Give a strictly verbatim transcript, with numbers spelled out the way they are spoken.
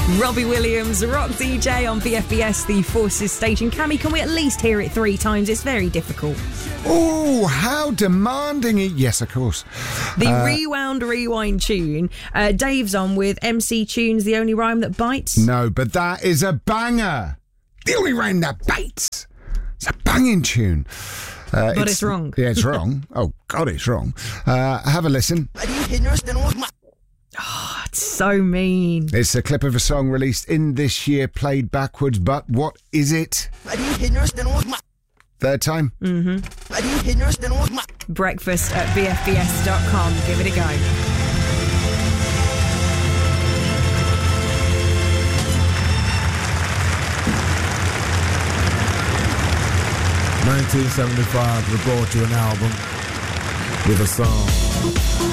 Robbie Williams, Rock D J on B F B S, the Forces station. Cammy, can we at least hear it three times? It's very difficult. Oh, how demanding it. Yes, of course. The Uh, Rewound Rewind tune. Uh, Dave's on with M C Tunes, The Only Rhyme That Bites. No, but that is a banger. The Only Rhyme That Bites. It's a banging tune. Uh, But it's wrong. Yeah, it's wrong. Oh, God, it's wrong. Uh, have a listen. Oh, it's so mean. It's a clip of a song released in this year, played backwards, but what is it? Third time? Mm-hmm. Breakfast at B F B S dot com. Give it a go. nineteen seventy-five, we brought you an album with a song.